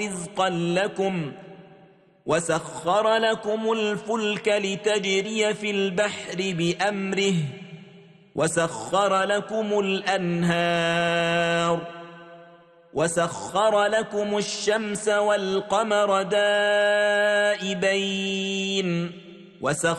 رزقا لكم وسخر لكم الفلك لتجري في البحر بأمره وسخر لكم الأنهار وسخر لكم الشمس والقمر دائبين